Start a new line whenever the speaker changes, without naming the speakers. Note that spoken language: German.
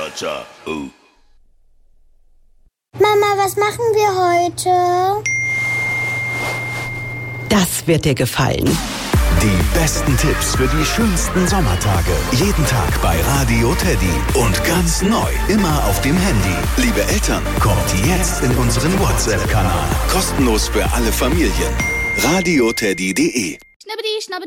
cha-cha.
Mama, was machen wir heute?
Das wird dir gefallen.
Die besten Tipps für die schönsten Sommertage. Jeden Tag bei Radio Teddy. Und ganz neu, immer auf dem Handy. Liebe Eltern, kommt jetzt in unseren WhatsApp-Kanal. Kostenlos für alle Familien. radioteddy.de